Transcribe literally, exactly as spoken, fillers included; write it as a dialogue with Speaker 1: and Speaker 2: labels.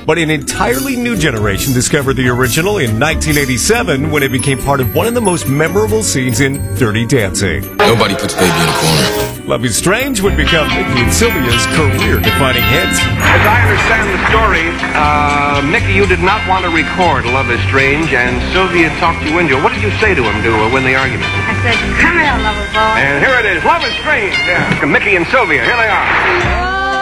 Speaker 1: But an entirely new generation discovered the original in nineteen eighty-seven when it became part of one of the most memorable scenes in Dirty Dancing.
Speaker 2: Nobody puts baby in a corner.
Speaker 1: Love Is Strange would become Mickey and Sylvia's career-defining hit.
Speaker 3: As I understand the story, uh, Mickey, you did not want to record Love Is Strange, and Sylvia talked you into it. What did you say to him to uh, win the argument?
Speaker 4: I said, come here, lover boy.
Speaker 3: And here it is, Love Is Strange. Yeah. Mickey and Sylvia, here they are.